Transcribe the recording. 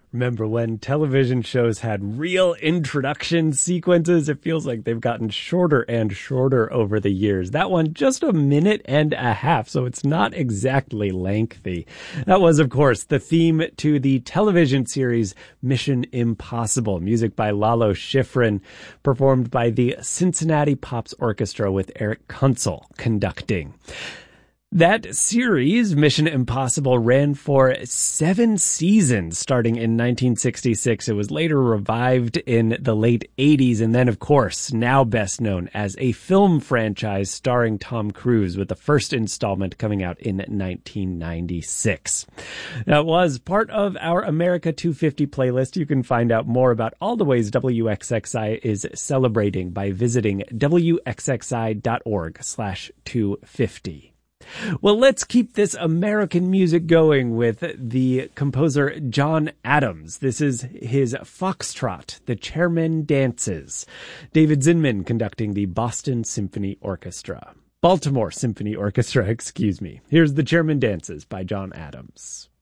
Remember when television shows had real introduction sequences? It feels like they've gotten shorter and shorter over the years. That one just a minute and a half, so it's not exactly lengthy. That was, of course, the theme to the television series Mission Impossible, music by Lalo Schifrin, performed by the Cincinnati Pops Orchestra with Eric Kunzel conducting. That series, Mission Impossible, ran for 7 seasons starting in 1966. It was later revived in the late 80s and then, of course, now best known as a film franchise starring Tom Cruise, with the first installment coming out in 1996. That was part of our America 250 playlist. You can find out more about all the ways WXXI is celebrating by visiting wxxi.org/250. Well, let's keep this American music going with the composer John Adams. This is his Foxtrot, The Chairman Dances. David Zinman conducting the Baltimore Symphony Orchestra, excuse me. Here's The Chairman Dances by John Adams.